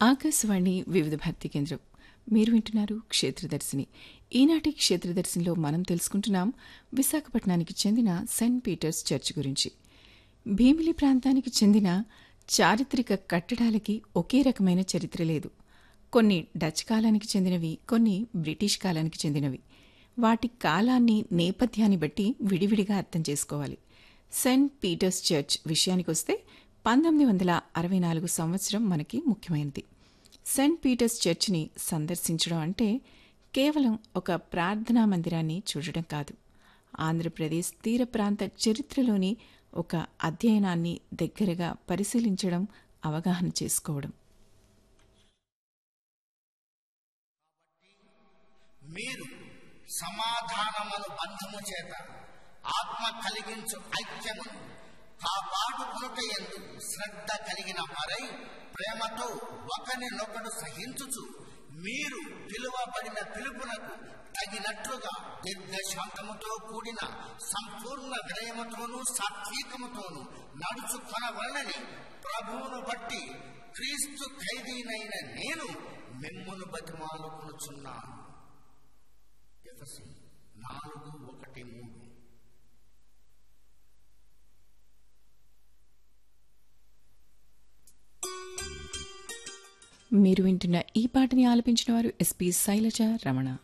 ఆకాశవాణి వివిధ భారతి కేంద్రం. మీరు వింటున్నారు క్షేత్రదర్శిని. ఈనాటి క్షేత్రదర్శినిలో మనం తెలుసుకుంటున్నాం విశాఖపట్నానికి చెందిన సెయింట్ పీటర్స్ చర్చ్ గురించి. భీమిలి ప్రాంతానికి చెందిన చారిత్రక కట్టడాలకి ఒకే రకమైన చరిత్ర లేదు. కొన్ని డచ్ కాలానికి చెందినవి, కొన్ని బ్రిటిష్ కాలానికి చెందినవి. వాటి కాలాన్ని, నేపథ్యాన్ని బట్టి విడివిడిగా అర్థం చేసుకోవాలి. సెయింట్ పీటర్స్ చర్చ్ విషయానికొస్తే 1964 సంవత్సరం మనకి ముఖ్యమైనది. సెయింట్ పీటర్స్ చర్చ్ని సందర్శించడం అంటే కేవలం ఒక ప్రార్థనా మందిరాన్ని చూడడం కాదు, ఆంధ్రప్రదేశ్ తీర ప్రాంత చరిత్రలోని ఒక అధ్యయనాన్ని దగ్గరగా పరిశీలించడం, అవగాహన చేసుకోవడం. మీరు సమాధానమును బంధము చేత ఆత్మ కలిగించు ఐక్యము కాపాడుకొనుటయందు శ్రద్ధ కలిగిన వారై ప్రేమతో ఒకరినొకడు సహించుచు మీరు పిలువబడిన పిలుపునకు తగినట్లుగా దీర్ఘశాంతముతో కూడిన సంపూర్ణ వినయముతోనూ సాత్వికముతోనూ నడుచుకొనవలనని ప్రభువును బట్టి క్రీస్తు ఖైదీనైన నేను మిమ్మును బతిమాలుకొనుచున్నాను. 4:1-3. మీరు వింటున్న ఈ పాటని ఆలపించిన వారు ఎస్పి శైలజ రమణ.